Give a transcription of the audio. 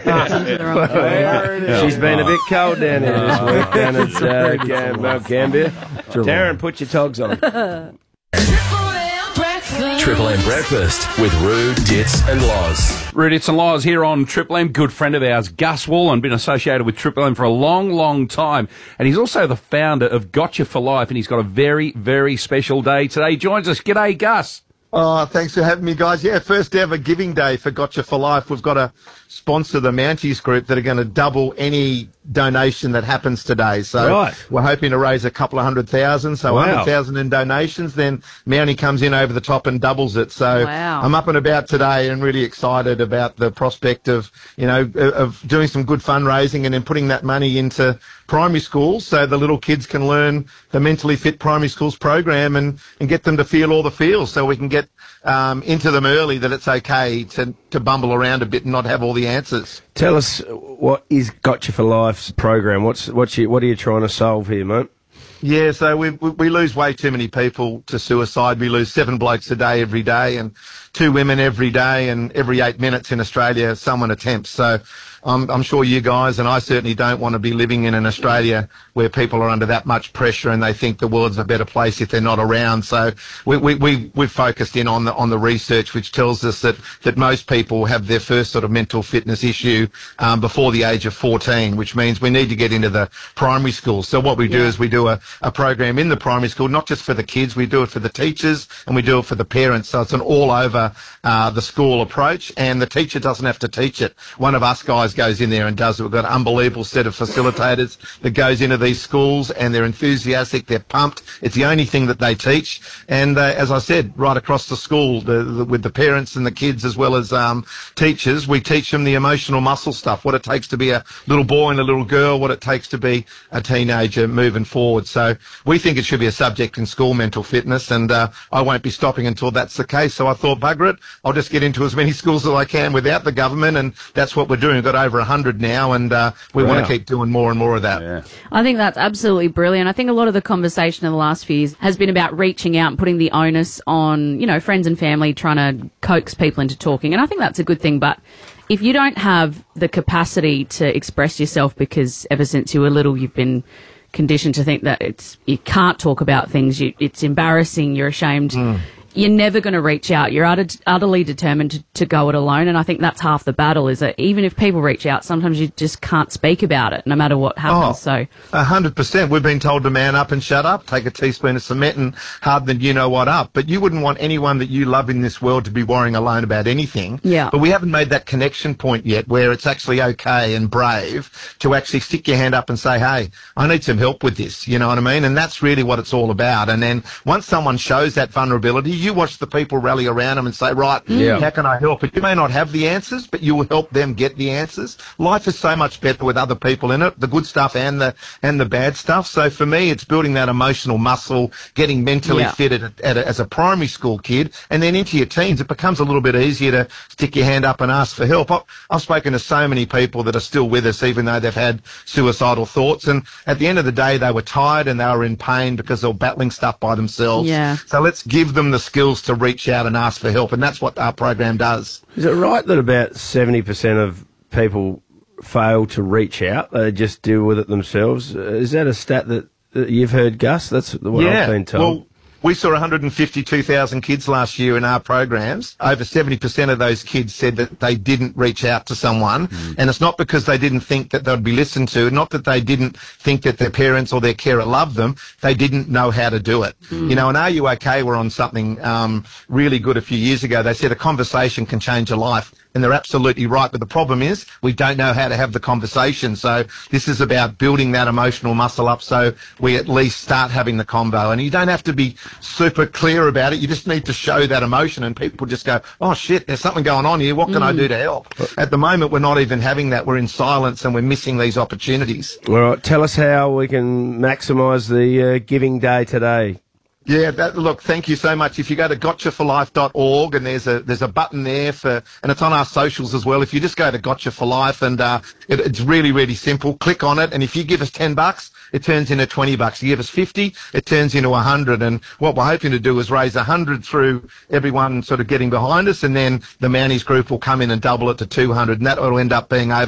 She's been a bit cold down here this week, down at Mount Gambier. Darren, put your togs on. Triple M Breakfast with Roo, Dits and Loz. Roo, Dits and Loz here on Triple M. Good friend of ours, Gus Wallen, been associated with Triple M for a long, long time. And he's also the founder of Gotcha for Life, and he's got a very, very special day today. He joins us. G'day, Gus. Oh, thanks for having me, guys. Yeah, first ever giving day for Gotcha for Life. We've got to sponsor the Mounties group that are going to double any donation that happens today. So we're hoping to raise a couple of 100,000. So 100,000 in donations, then Mountie comes in over the top and doubles it. So I'm up and about today and really excited about the prospect of, of doing some good fundraising and then putting that money into primary schools so the little kids can learn the Mentally Fit Primary Schools program and get them to feel all the feels so we can get into them early that it's okay to bumble around a bit and not have all the answers. Tell us, what is Gotcha for Life's program? What are you trying to solve here, mate? Yeah, so we lose way too many people to suicide. We lose 7 blokes a day every day and 2 women every day, and every 8 minutes in Australia someone attempts. So I'm sure you guys, and I certainly don't want to be living in an Australia where people are under that much pressure and they think the world's a better place if they're not around. So we've focused in on the research, which tells us that most people have their first sort of mental fitness issue before the age of 14, which means we need to get into the primary school. So what we do is we do a program in the primary school, not just for the kids, we do it for the teachers and we do it for the parents. So it's an all over the school approach, and the teacher doesn't have to teach it. One of us guys goes in there and does it. We've got an unbelievable set of facilitators that goes into these schools, and they're enthusiastic, they're pumped. It's the only thing that they teach. And as I said, right across the school, with the parents and the kids as well as teachers, we teach them the emotional muscle stuff, what it takes to be a little boy and a little girl, what it takes to be a teenager moving forward. So we think it should be a subject in school, mental fitness, and I won't be stopping until that's the case. So I thought, bugger it, I'll just get into as many schools as I can without the government, and that's what we're doing. We've got over 100 now, and we want to keep doing more and more of that. Yeah. I think that's absolutely brilliant. I think a lot of the conversation in the last few years has been about reaching out and putting the onus on, friends and family, trying to coax people into talking, and I think that's a good thing. But if you don't have the capacity to express yourself because ever since you were little you've been conditioned to think that you can't talk about things, it's embarrassing, you're ashamed, you're never going to reach out. You're utterly determined to go it alone, and I think that's half the battle, is that even if people reach out, sometimes you just can't speak about it, no matter what happens. So 100%. We've been told to man up and shut up, take a teaspoon of cement and harden the you-know-what up, but you wouldn't want anyone that you love in this world to be worrying alone about anything. Yeah. But we haven't made that connection point yet where it's actually okay and brave to actually stick your hand up and say, hey, I need some help with this, you know what I mean? And that's really what it's all about. And then once someone shows that vulnerability, you watch the people rally around them and say, right, how can I help? But you may not have the answers, but you will help them get the answers. Life is so much better with other people in it, the good stuff and the bad stuff. So for me, it's building that emotional muscle, getting mentally fit as a primary school kid, and then into your teens, it becomes a little bit easier to stick your hand up and ask for help. I've spoken to so many people that are still with us, even though they've had suicidal thoughts, and at the end of the day, they were tired and they were in pain because they were battling stuff by themselves. Yeah. So let's give them the skills to reach out and ask for help, and that's what our program does. Is it right that about 70% of people fail to reach out? They just deal with it themselves? Is that a stat that you've heard, Gus? That's what I've been told. Well, we saw 152,000 kids last year in our programs. Over 70% of those kids said that they didn't reach out to someone. And it's not because they didn't think that they'd be listened to, not that they didn't think that their parents or their carer loved them. They didn't know how to do it. And Are You OK were on something really good a few years ago. They said a conversation can change a life. And they're absolutely right. But the problem is we don't know how to have the conversation. So this is about building that emotional muscle up so we at least start having the convo. And you don't have to be super clear about it. You just need to show that emotion, and people just go, oh, shit, there's something going on here. What can I do to help? At the moment, we're not even having that. We're in silence and we're missing these opportunities. All right. Tell us how we can maximise the giving day today. Yeah, look, thank you so much. If you go to gotchaforlife.org, and there's a button there and it's on our socials as well. If you just go to Gotcha for Life, and it's really, really simple. Click on it, and if you give us $10, it turns into $20. You give us 50, it turns into 100. And what we're hoping to do is raise 100 through everyone sort of getting behind us, and then the Mounties group will come in and double it to 200, and that will end up being over